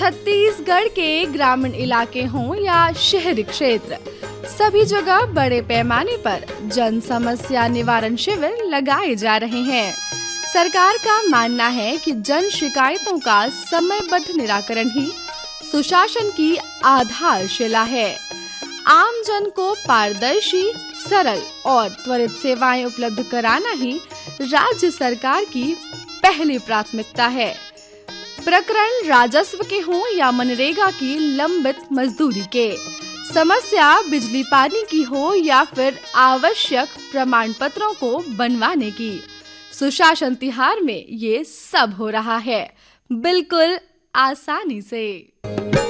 छत्तीसगढ़ के ग्रामीण इलाके हों या शहरी क्षेत्र, सभी जगह बड़े पैमाने पर जन समस्या निवारण शिविर लगाए जा रहे हैं। सरकार का मानना है कि जन शिकायतों का समयबद्ध निराकरण ही सुशासन की आधारशिला है। आम जन को पारदर्शी, सरल और त्वरित सेवाएं उपलब्ध कराना ही राज्य सरकार की पहली प्राथमिकता है। प्रकरण राजस्व के हों या मनरेगा की लंबित मजदूरी के, समस्या बिजली पानी की हो या फिर आवश्यक प्रमाण पत्रों को बनवाने की, सुशासन तिहार में ये सब हो रहा है, बिल्कुल आसानी से।